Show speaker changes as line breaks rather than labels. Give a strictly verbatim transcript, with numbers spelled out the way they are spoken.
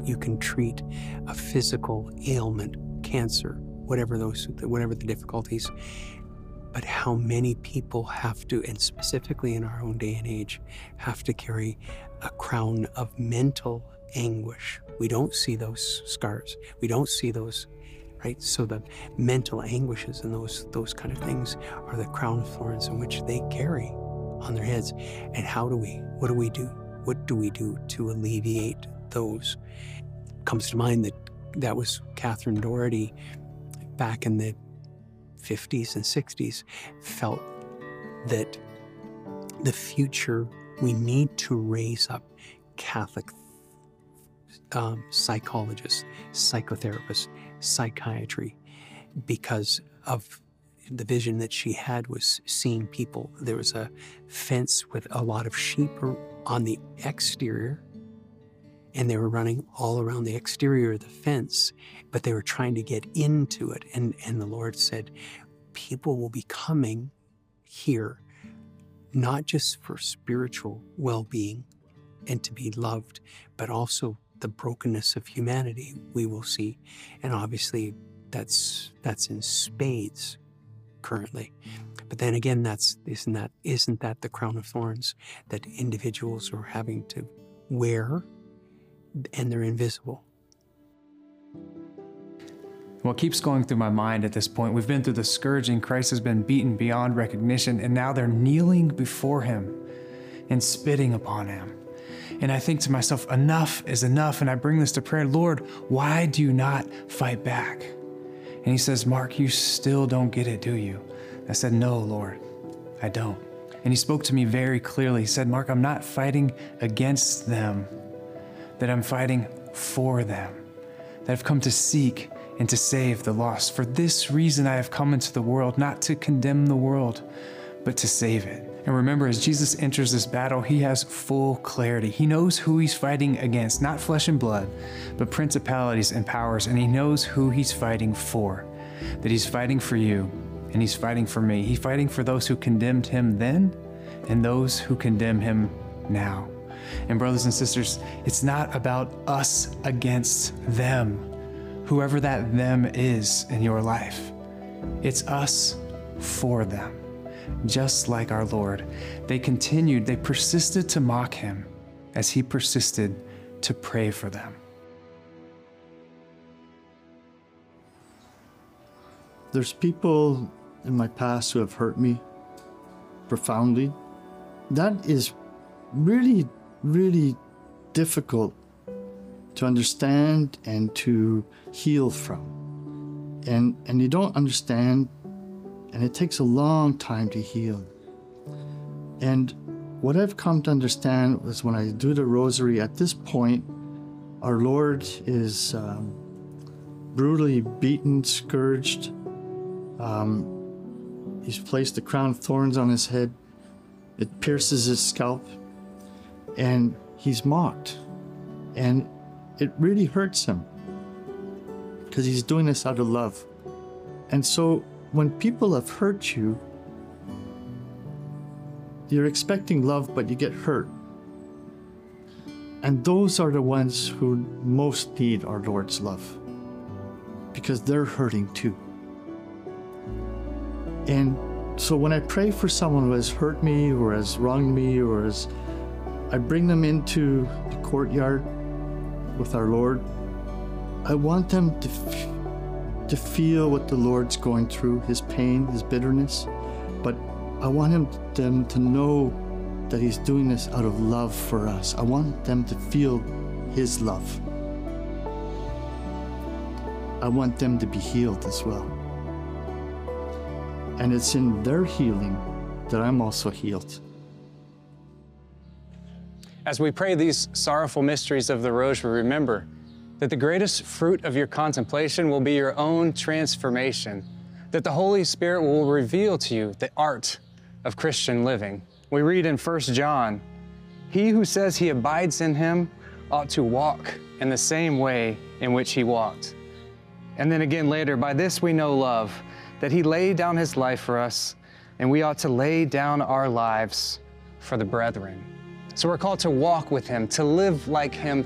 that you can treat a physical ailment, cancer, whatever those, whatever the difficulties. But how many people have to, and specifically in our own day and age, have to carry a crown of mental anguish. We don't see those scars. We don't see those, right? So the mental anguishes and those, those kind of things are the crown of thorns in which they carry on their heads. And how do we, what do we do? What do we do to alleviate those? It comes to mind that that was Catherine Doherty back in the fifties and sixties, felt that the future, we need to raise up Catholic um, psychologists, psychotherapists, psychiatry, because of the vision that she had was seeing people. There was a fence with a lot of sheep on the exterior, and they were running all around the exterior of the fence, but they were trying to get into it. And, and the Lord said, people will be coming here, not just for spiritual well-being and to be loved, but also the brokenness of humanity we will see. And obviously that's, that's in spades currently. But then again, that's, isn't that, isn't that the crown of thorns that individuals are having to wear, and they're invisible?
What keeps going through my mind at this point, we've been through the scourging, Christ has been beaten beyond recognition, and now they're kneeling before him and spitting upon him. And I think to myself, enough is enough, and I bring this to prayer. Lord, why do you not fight back? And he says, Mark, you still don't get it, do you? I said, no, Lord, I don't. And he spoke to me very clearly. He said, Mark, I'm not fighting against them, that I'm fighting for them, that I've come to seek and to save the lost. For this reason I have come into the world, not to condemn the world, but to save it. And remember, as Jesus enters this battle, he has full clarity. He knows who he's fighting against, not flesh and blood, but principalities and powers, and he knows who he's fighting for, that he's fighting for you, and he's fighting for me. He's fighting for those who condemned him then and those who condemn him now. And brothers and sisters, it's not about us against them, whoever that them is in your life. It's us for them, just like our Lord. They continued, they persisted to mock him as he persisted to pray for them.
There's people in my past who have hurt me profoundly. That is really really difficult to understand and to heal from. And, and you don't understand, and it takes a long time to heal. And what I've come to understand was when I do the rosary, at this point, our Lord is um, brutally beaten, scourged. Um, he's placed the crown of thorns on his head. It pierces his scalp. And he's mocked, and it really hurts him because he's doing this out of love. And so when people have hurt you, you're expecting love, but you get hurt. And those are the ones who most need our Lord's love, because they're hurting too. And so when I pray for someone who has hurt me or has wronged me, or has, I bring them into the courtyard with our Lord, I want them to, f to feel what the Lord's going through, his pain, his bitterness, but I want him, them to know that he's doing this out of love for us. I want them to feel his love. I want them to be healed as well. And it's in their healing that I'm also healed.
As we pray these sorrowful mysteries of the Rosary, remember that the greatest fruit of your contemplation will be your own transformation, that the Holy Spirit will reveal to you the art of Christian living. We read in First John, "He who says he abides in him ought to walk in the same way in which he walked." And then again later, "By this we know love, that he laid down his life for us, and we ought to lay down our lives for the brethren." So we're called to walk with him, to live like him,